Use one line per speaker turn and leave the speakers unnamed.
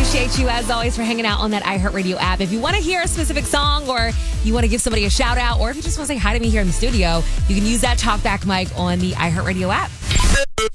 appreciate you, as always, for hanging out on that iHeartRadio app. If you want to hear a specific song or you want to give somebody a shout out or if you just want to say hi to me here in the studio, you can use that talkback mic on the iHeartRadio app.